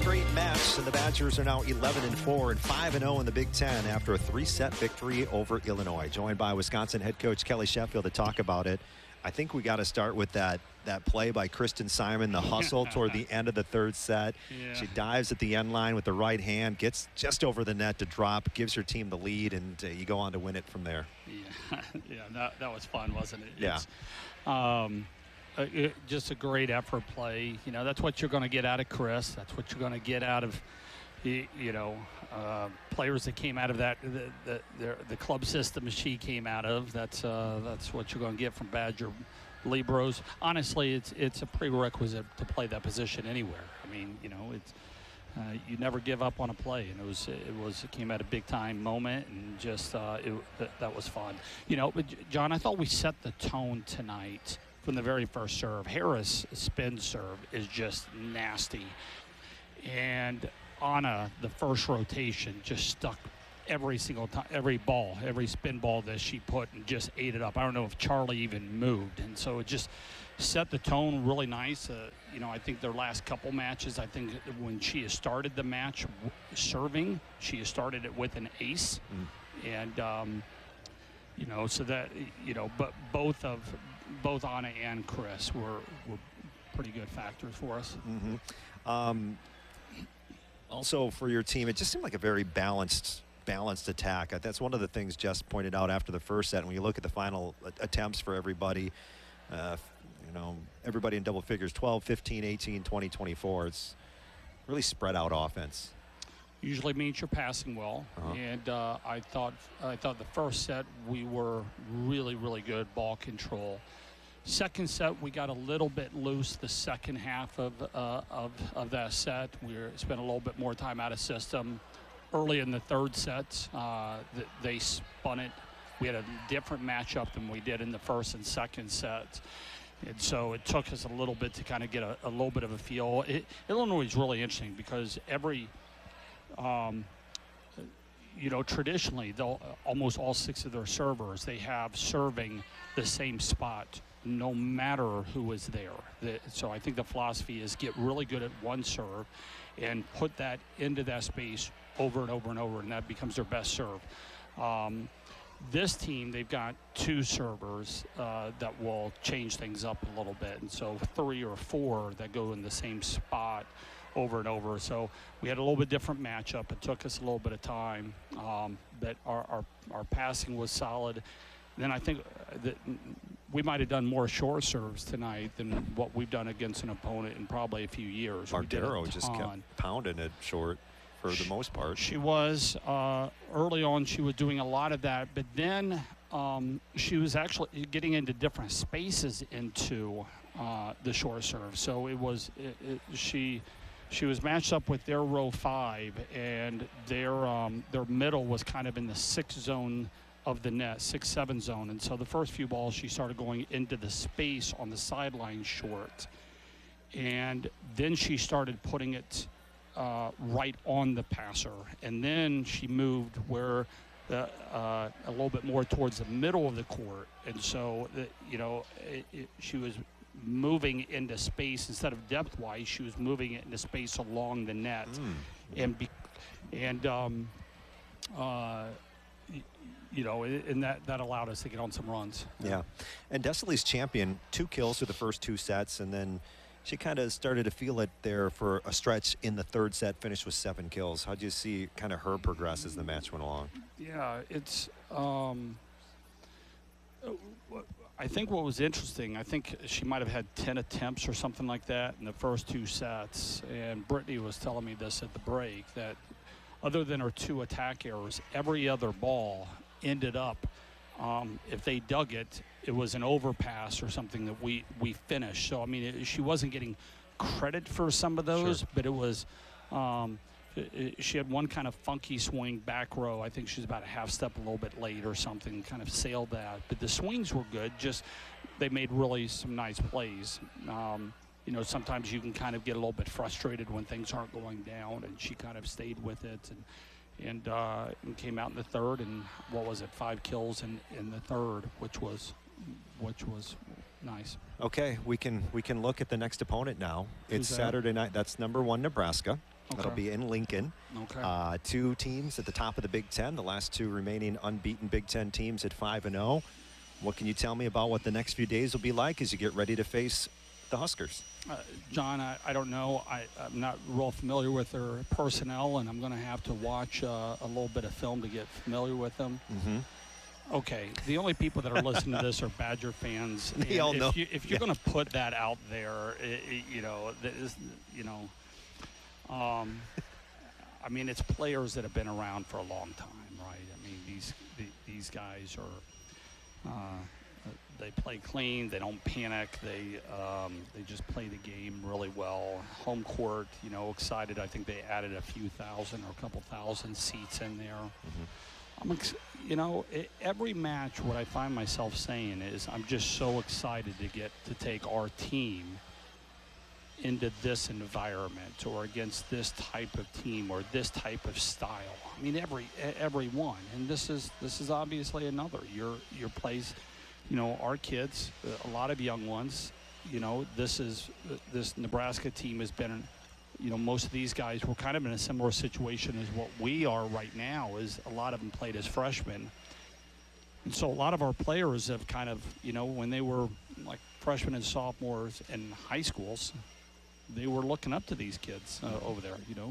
straight match, and the Badgers are now 11-4 and 5-0 in the Big Ten after a 3-set victory over Illinois. Joined by Wisconsin head coach Kelly Sheffield to talk about it. I think we got to start with that play by Kristen Simon, the hustle toward the end of the third set. Yeah. She dives at the end line with the right hand, gets just over the net to drop, gives her team the lead, and you go on to win it from there. Yeah, that was fun, wasn't it? Yeah. Just a great effort play. You know, that's what you're going to get out of Chris. That's what you're going to get out of, players that came out of that the club system she came out of. That's what you're going to get from Badger Libros. Honestly, it's a prerequisite to play that position anywhere. I mean, it's you never give up on a play, and it came at a big time moment, and just that was fun. But John, I thought we set the tone tonight from the very first serve. Harris' spin serve is just nasty, and Anna, the first rotation, just stuck every single time, every spin ball that she put, and just ate it up. I don't know if Charlie even moved, and so it just set the tone really nice. I think their last couple matches, I think when she has started the match serving, she has started it with an ace, and so that but both Anna and Chris were pretty good factors for us. Mm-hmm. Also for your team, it just seemed like a very balanced attack. That's one of the things Jess pointed out after the first set. When you look at the final attempts for everybody, everybody in double figures, 12, 15, 18, 20, 24. It's really spread out offense. Usually means you're passing well. And I thought the first set we were really, really good ball control. Second set, we got a little bit loose the second half of that set. We spent a little bit more time out of system. Early in the third set, they spun it. We had a different matchup than we did in the first and second sets. And so it took us a little bit to kind of get a little bit of a feel. Illinois is really interesting because every traditionally, almost all six of their servers, they have serving the same spot no matter who is there. So I think the philosophy is get really good at one serve and put that into that space over and over and over, and that becomes their best serve. This team, they've got two servers that will change things up a little bit, and so 3 or 4 that go in the same spot over and over. So we had a little bit different matchup. It took us a little bit of time, but our passing was solid. And then I think that we might have done more short serves tonight than what we've done against an opponent in probably a few years. Bardero just kept pounding it short for the most part. She was early on. She was doing a lot of that, but then she was actually getting into different spaces into the short serve. So it was she was matched up with their row 5, and their middle was kind of in the 6 zone of the net, 6-7 zone. And so the first few balls she started going into the space on the sideline short, and then she started putting it right on the passer, and then she moved where a little bit more towards the middle of the court, and so she was moving into space instead of depth-wise. She was moving it into space along the net, and that allowed us to get on some runs. Yeah, and Desilee's champion, 2 kills through the first 2 sets, and then she kind of started to feel it there for a stretch in the third set, finished with 7 kills. How do you see kind of her progress as the match went along? Yeah, it's I think what was interesting, I think she might have had 10 attempts or something like that in the first 2 sets, and Brittany was telling me this at the break, that other than her 2 attack errors, every other ball ended up, if they dug it, it was an overpass or something that we finished. So, I mean, she wasn't getting credit for some of those, sure, but it was she had one kind of funky swing back row. I think she was about a half step a little bit late or something, kind of sailed that. But the swings were good, just they made really some nice plays. Sometimes you can kind of get a little bit frustrated when things aren't going down, and she kind of stayed with it and came out in the third, and 5 kills in the third, which was nice. Okay, we can look at the next opponent now. It's Saturday night. That's number 1 Nebraska That'll be in Lincoln. Okay. 2 teams at the top of the Big Ten, the last 2 remaining unbeaten Big Ten teams at 5-0. What can you tell me about what the next few days will be like as you get ready to face the Huskers? John, I don't know. I'm not real familiar with their personnel, and I'm going to have to watch a little bit of film to get familiar with them. Mm-hmm. Okay, the only people that are listening to this are Badger fans. They all know. If you're going to put that out there, I mean, it's players that have been around for a long time, right? I mean, these guys are they play clean. They don't panic. They just play the game really well. Home court, excited. I think they added a few thousand or a couple thousand seats in there. Mm-hmm. Every match, what I find myself saying is I'm just so excited to get to take our team into this environment or against this type of team or this type of style. I mean, every one, and this is obviously another. Your place, our kids, a lot of young ones. This Nebraska team has been. Most of these guys were kind of in a similar situation as what we are right now, is a lot of them played as freshmen. And so a lot of our players have kind of, when they were like freshmen and sophomores in high schools, they were looking up to these kids over there,